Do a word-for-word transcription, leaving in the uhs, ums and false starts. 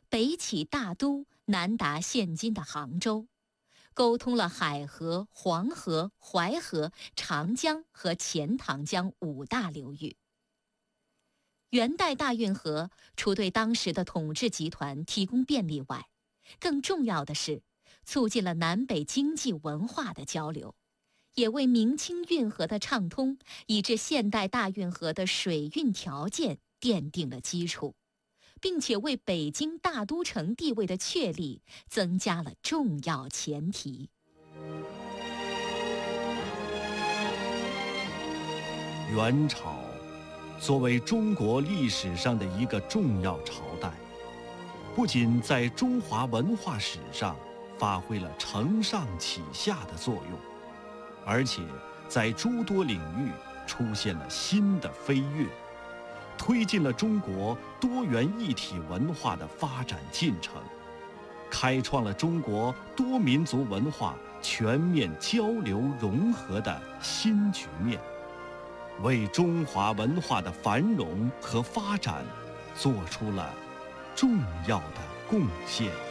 北起大都，南达现今的杭州，沟通了海河、黄河、淮河、长江和钱塘江五大流域。元代大运河除对当时的统治集团提供便利外，更重要的是促进了南北经济文化的交流，也为明清运河的畅通以至现代大运河的水运条件奠定了基础，并且为北京大都城地位的确立增加了重要前提。 元朝作为中国历史上的一个重要朝代，不仅在中华文化史上发挥了承上启下的作用，而且在诸多领域出现了新的飞跃，推进了中国多元一体文化的发展进程，开创了中国多民族文化全面交流融合的新局面，为中华文化的繁荣和发展做出了重要的贡献。